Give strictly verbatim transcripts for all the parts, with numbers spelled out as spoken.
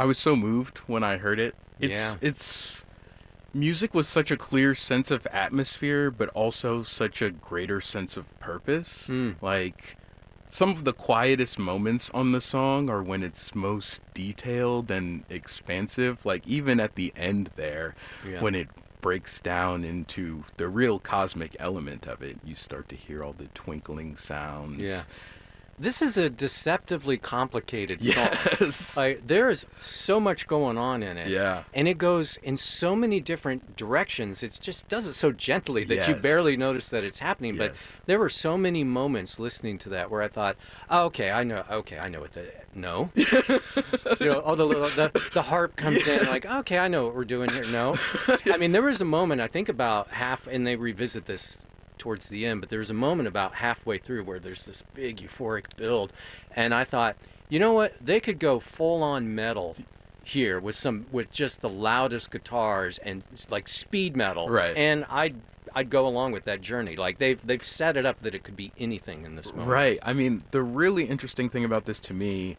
I was so moved when I heard it. It's Yeah. it's music with such a clear sense of atmosphere, but also such a greater sense of purpose. Mm. Like some of the quietest moments on the song are when it's most detailed and expansive. Like even at the end there, Yeah. when it breaks down into the real cosmic element of it, you start to hear all the twinkling sounds. Yeah. This is a deceptively complicated song. Yes. Like there is so much going on in it. Yeah. And it goes in so many different directions. It just does it so gently that you Yes. barely notice that it's happening. But Yes. there were so many moments listening to that where I thought, oh, okay, I know, okay, I know what the no. you know, oh, the, little, the the harp comes in, like, okay, I know what we're doing here. No, I mean, there was a moment I think about half, and they revisit this towards the end, but there's a moment about halfway through where there's this big euphoric build, and I thought, you know what, they could go full on metal here with some with just the loudest guitars and like speed metal, Right. and I'd I'd go along with that journey. Like they've they've set it up that it could be anything in this moment. Right. I mean, the really interesting thing about this to me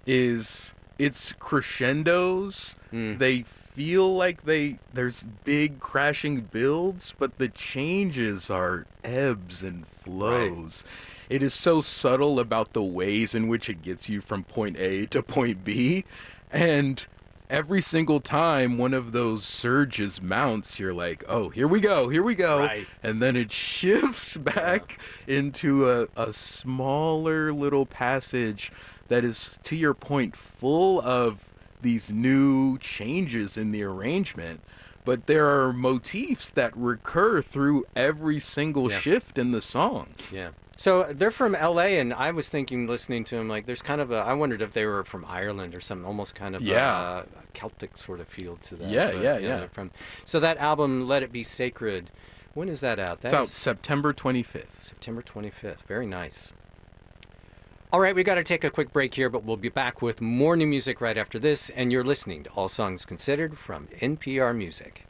is it's crescendos. Mm. They feel like they there's big crashing builds, but the changes are ebbs and flows. It is so subtle about the ways in which it gets you from point A to point B, and every single time one of those surges mounts, you're like, oh, here we go, here we go. Right. And then it shifts back into a, a smaller little passage that is, to your point, full of these new changes in the arrangement. But there are motifs that recur through every single Yeah. shift in the song. Yeah. So they're from L A, and I was thinking, listening to them, like there's kind of a. I wondered if they were from Ireland or something, almost kind of Yeah. a, Celtic sort of feel to that. Yeah, but, yeah, you know, yeah. they're From so that album, Let It Be Sacred. When is that out? It's That out is September twenty-fifth. September twenty-fifth. Very nice. All right, we got to take a quick break here, but we'll be back with more new music right after this. And you're listening to All Songs Considered from N P R Music.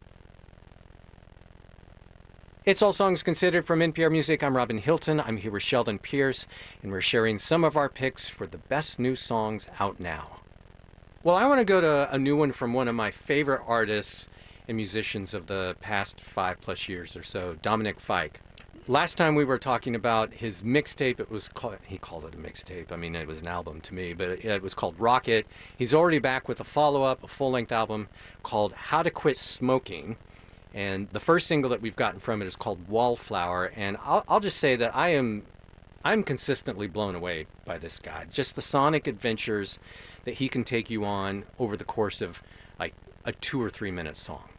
It's All Songs Considered from N P R Music. I'm Robin Hilton. I'm here with Sheldon Pierce, and we're sharing some of our picks for the best new songs out now. Well, I want to go to a new one from one of my favorite artists and musicians of the past five plus years or so, Dominic Fike. Last time we were talking about his mixtape, it was called, he called it a mixtape. I mean, it was an album to me, but it, it was called Rocket. He's already back with a follow-up, a full-length album called How to Quit Smoking. And the first single that we've gotten from it is called Wallflower. And I'll, I'll just say that I am I'm consistently blown away by this guy. Just the sonic adventures that he can take you on over the course of like a two or three minute song.